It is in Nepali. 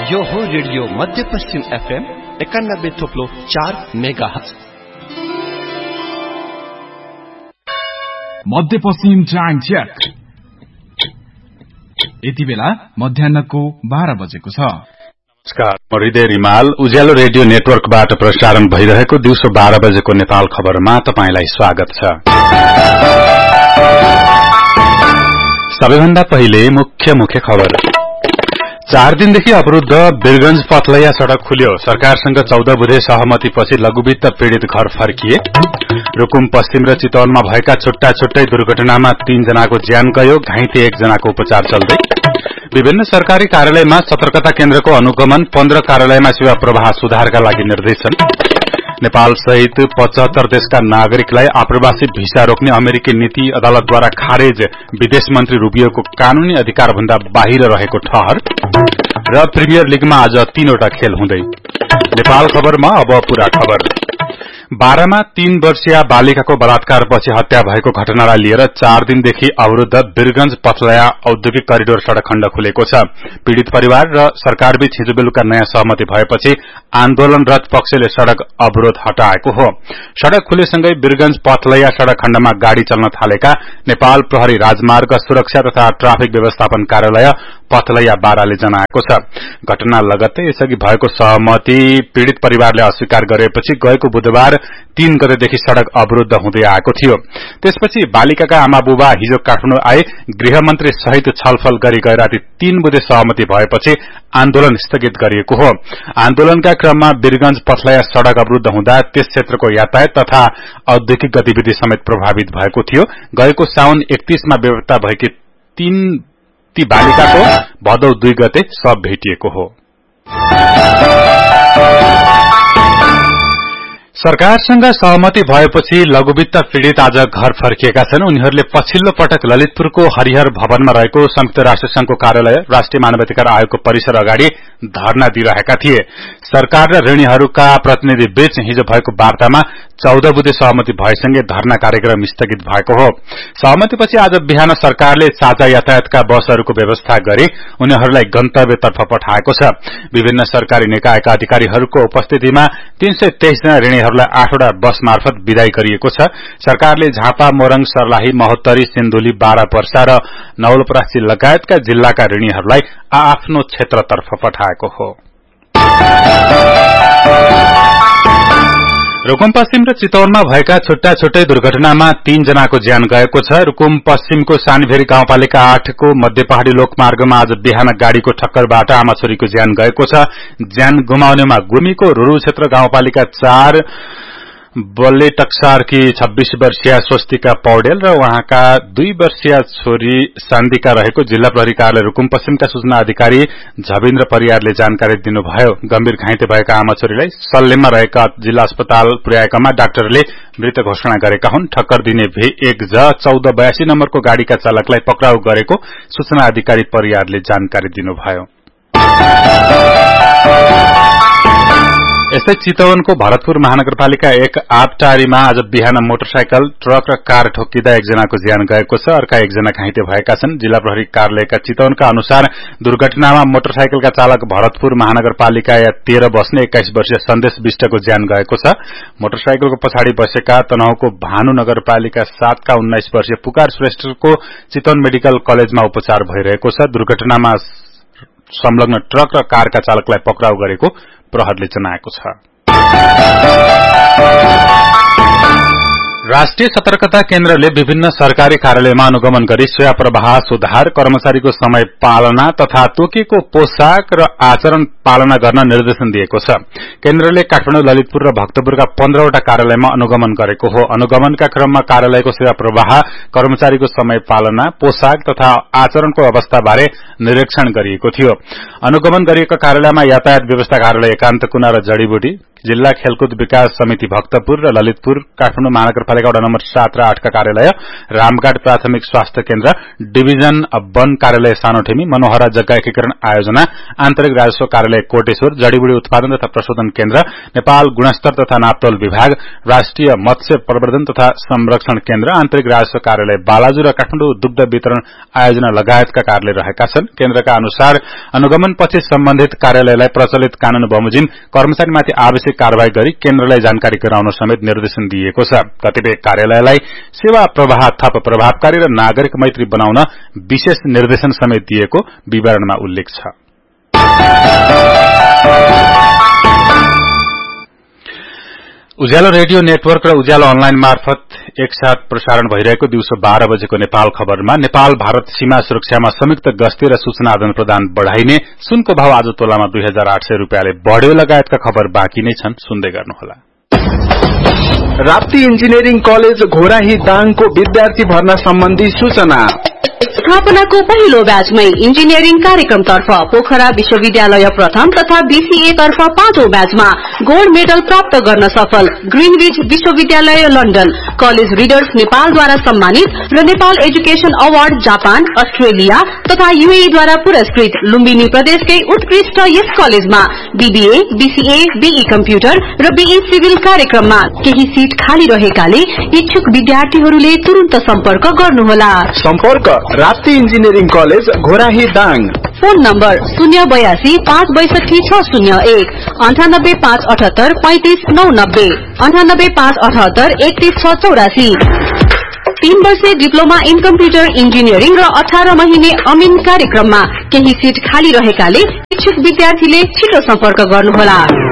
यो हो रेडियो मध्यपश्चिम FM 91.4 मेगाहर्ज। मध्यपश्चिम टाइम चेक। यति बेला मध्याहको 12 बजेको छ। नमस्कार, म हृदय रिमाल। उज्यालो रेडियो नेटवर्कबाट प्रसारण भइरहेको दिउँसो 12 बजेको नेपाल खबरमा तपाईंलाई स्वागत छ। सबैभन्दा पहिले मुख्य खबर। 4 दिनदेखि अवरुद्ध वीरगंज पथलैया सड़क खुल्यो। सरकारसँग 14 बुधे सहमतिपछि लघुवित्त पीड़ित घर फर्किए। रुकुम पश्चिम र चितवनमा भएका छुट्टै दुर्घटनामा 3 जनाको ज्यान गयो, घाइते 1 जनाको उपचार चल्दै। विभिन्न सरकारी कार्यालयमा सतर्कता केन्द्रको अनुगमन, 15 कार्यालयमा सेवा प्रवाह सुधारका लागि निर्देशन। नेपाल सहित 75 देशका नागरिकलाई आप्रवासी भिसा रोक्ने अमेरिकी नीति अदालतद्वारा खारेज। विदेश मन्त्री रुबियोको कानूनी अधिकार भन्दा बाहिर रहेको ठहर। र प्रिमियर लीगमा आज 3 वटा खेल हुँदै। नेपाल खबरमा अब पूरा खबर। 12 मा 3 वर्षीय बालिकाको बलात्कारपछि हत्या भएको घटनालाई लिएर 4 दिनदेखि अवरुद्ध वीरगंज पथलैया औद्योगिक करिडोर सड़क खण्ड खुलेको छ। पीड़ित परिवार र सरकारबीच हिजो बेलुका नयाँ सहमति भएपछि आन्दोलनरत पक्षले सड़क अवरोध हटाएको हो। सड़क खुलेसँगै वीरगंज पथलैया सड़क खण्डमा गाड़ी चल्न थालेका नेपाल प्रहरी राजमार्ग सुरक्षा तथा ट्राफिक व्यवस्थापन कार्यालय पथलैया 12 ले जनाएको छ। घटना लगत्तै यसअघि भएको सहमति पीड़ित परिवारले अस्वीकार गरेपछि गएको बुधबार 3 गतेदेखि सड़क अवरुद्ध हुँदै आएको थियो। त्यसपछि बालिकाका आमा बुबा हिजो काठमाडौँ आए। गृहमन्त्री सहित छलफल गरी गए राति 3 बुधे सहमति भएपछि आन्दोलन स्थगित गरिएको हो। आन्दोलनका क्रममा वीरगंज पथलैया सड़क अवरुद्ध हुँदा त्यस क्षेत्रको यातायात तथा औद्योगिक गतिविधि समेत प्रभावित भएको थियो। गएको साउन 31 मा बेपत्ता भएकी ती बालिकाको भदौ 2 गते शव भेटिएको हो। सरकारसँग सहमति भएपछि लघुवित्त पीड़ित आज घर फर्किएका छन्। उनीहरूले पछिल्लो पटक ललितपुरको हरिहर भवनमा रहेको संयुक्त राष्ट्र संघको कार्यालय राष्ट्रिय मानवाधिकार आयोगको परिसर अगाडि धरना दिइरहेका थिए। सरकार र ऋणीहरूका प्रतिनिधि बीच हिजो भएको वार्तामा 14 बुधे सहमति भएसँगै धरना कार्यक्रम स्थगित भएको हो। सहमतिपछि आज बिहान सरकारले साझा यातायातका बसहरूको व्यवस्था गरी उनीहरूलाई गन्तव्यतर्फ पठाएको छ। विभिन्न सरकारी निकायका अधिकारीहरूको उपस्थितिमा 323 जना ऋणीहरूलाई 8 वटा बस मार्फत विदाई गरिएको छ। सरकारले झापा, मोरङ, सर्लाही, महोत्तरी, सिन्धुली, बारापर्सा र नवलपरासी लगायतका जिल्लाका ऋणीहरूलाई आफ्नो क्षेत्रतर्फ पठाएको हो। रुकुम पश्चिम र चितवनमा भएका छुट्टै दुर्घटनामा 3 जनाको ज्यान गएको छ। रुकुम पश्चिमको सानीभेरी गाउँपालिका 8 को मध्य पहाड़ी लोकमार्गमा आज बिहान गाड़ीको ठक्करबाट आमा छोरीको ज्यान गएको छ। ज्यान गुमाउनेमा गुमीको रुरु क्षेत्र गाउँपालिका 4 बल्ले टक्सारकी 26 वर्षीय स्वस्तिका पौडेल र उहाँका 2 वर्षीय छोरी सान्दिका रहेको जिल्ला प्रहरी कार्यालय रुकुम पश्चिमका सूचना अधिकारी झविन्द्र परियारले जानकारी दिनुभयो। गम्भीर घाइते भएका आमा छोरीलाई सल्लेममा रहेका जिल्ला अस्पताल पुर्याएकामा डाक्टरले मृत घोषणा गरेका हुन्। ठक्कर दिने V1J 1482 नम्बरको गाड़ीका चालकलाई पक्राउ गरेको सूचना अधिकारी परियारले जानकारी दिनुभयो। यस्तै चितवनको भरतपुर महानगरपालिका 1 आपटारीमा आज बिहान मोटरसाइकल, ट्रक र कार ठोकिँदा 1 जनाको ज्यान गएको छ। अर्का 1 जना घाइते भएका छन्। जिल्ला प्रहरी कार्यालयका चितवनका अनुसार दुर्घटनामा मोटरसाइकलका चालक भरतपुर महानगरपालिका 13 बस्ने 21 वर्षीय सन्देश विष्टको ज्यान गएको छ। मोटरसाइकलको पछाडि बसेका तनहुको भानु नगरपालिका 7 का 19 वर्षीय पुकार श्रेष्ठको चितवन मेडिकल कलेजमा उपचार भइरहेको छ। दुर्घटनामा संलग्न ट्रक र कारका चालकलाई पक्राउ गरेको प्रहरले जनाएको छ। राष्ट्रिय सतर्कता केन्द्रले विभिन्न सरकारी कार्यालयमा अनुगमन गरी सेवा प्रवाह सुधार, कर्मचारीको समय पालना तथा तोकेको पोशाक र आचरण पालना गर्न निर्देशन दिएको छ। केन्द्रले काठमाडौँ, ललितपुर र भक्तपुरका 15 वटा कार्यालयमा अनुगमन गरेको हो। अनुगमनका क्रममा कार्यालयको सेवा प्रवाह, कर्मचारीको समय पालना, पोशाक तथा आचरणको अवस्थाबारे निरीक्षण गरिएको थियो। अनुगमन गरिएका कार्यालयमा यातायात व्यवस्था कार्यालय, एकान्त कुना र जडीबुटी, जिल्ला खेलकुद विकास समिति भक्तपुर र ललितपुर, काठमाडौँ महानगरपालिका वडा नम्बर 7 र 8 का कार्यालय, रामघाट प्राथमिक स्वास्थ्य केन्द्र, डिभिजन वन कार्यालय सानोठेमी, मनोहरा जग्गा एकीकरण आयोजना, आन्तरिक राजस्व कार्यालय कोटेश्वर, जड़ीबुड़ी उत्पादन तथा प्रशोधन केन्द्र, नेपाल गुणस्तर तथा नापतोल विभाग, राष्ट्रिय मत्स्य प्रवर्धन तथा संरक्षण केन्द्र, आन्तरिक राजस्व कार्यालय बालाजु र काठमाडौँ दुग्ध वितरण आयोजना लगायतका कार्यालय रहेका छन्। केन्द्रका अनुसार अनुगमनपछि सम्बन्धित कार्यालयलाई प्रचलित कानून बमोजिम कर्मचारीमाथि आवश्यक कारवाही गरी केन्द्रलाई जानकारी गराउन समेत निर्देशन दिएको छ। कतिपय कार्यालयलाई सेवा प्रवाह थप प्रभावकारी र नागरिक मैत्री बनाउन विशेष निर्देशन समेत दिएको विवरणमा उल्लेख छ। उज्यालो रेडियो नेटवर्क र उज्यालो अनलाइन मार्फत एकसाथ प्रसारण भइरहेको दिउँसो 12 बजेको नेपाल खबरमा नेपाल भारत सीमा सुरक्षामा संयुक्त गस्ती र सूचना आदान प्रदान बढ़ाइने, सुनको भाव आज तोलामा 2800 रुपियाँले बढ़्यो लगायतका खबर बाँकी नै छन्, सुन्दै गर्नुहोला। राप्ती इन्जिनियरिङ कलेज घोराही दाङको विद्यार्थी भर्ना सम्बन्धी सूचना। स्थापनाको पहिलो ब्याचमै इन्जिनियरिङ कार्यक्रमतर्फ पोखरा विश्वविद्यालय प्रथम तथा बीसीए तर्फ 5औं ब्याचमा गोल्ड मेडल प्राप्त गर्न सफल ग्रीनविच विश्वविद्यालय लन्डन, कलेज रिडर्स नेपालद्वारा सम्मानित र Nepal education award Japan, Australia तथा यूएई द्वारा पुरस्कृत लुम्बिनी प्रदेशकै उत्कृष्ट यस कलेजमा बीबीए, बीसीए, बीई कम्प्युटर र बीई सिभिल कार्यक्रममा केही सीट खाली रहेकाले इच्छुक विद्यार्थीहरूले तुरुन्त सम्पर्क गर्नुहोला। सम्पर्क Rapti engineering college Ghorahi Dang. Phone number 082 562 601 98 578 35 990 98 578 31 684। 3 वर्षे डिप्लोमा इन कम्प्युटर इन्जिनियरिङ र 18 महिने अमिन कार्यक्रममा केही सीट खाली रहेकाले इच्छुक विद्यार्थीले छिटो सम्पर्क गर्नुहोला।